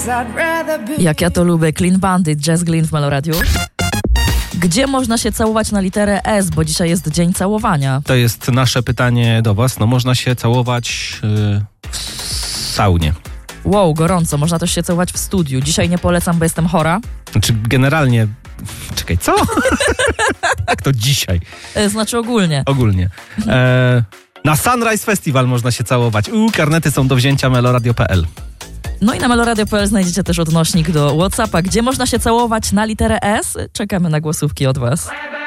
Jak ja to lubię, Clean Bandit, Jazz Glynn w Meloradiu. Gdzie można się całować na literę S, bo dzisiaj jest dzień całowania? To jest nasze pytanie do was. No można się całować w saunie. Wow, gorąco. Można też się całować w studiu. Dzisiaj nie polecam, bo jestem chora. Znaczy generalnie... Czekaj, co? Jak to dzisiaj? Znaczy ogólnie. Ogólnie. Na Sunrise Festival można się całować. Karnety są do wzięcia meloradio.pl. No i na meloradio.pl znajdziecie też odnośnik do WhatsAppa, gdzie można się całować na literę S. Czekamy na głosówki od was.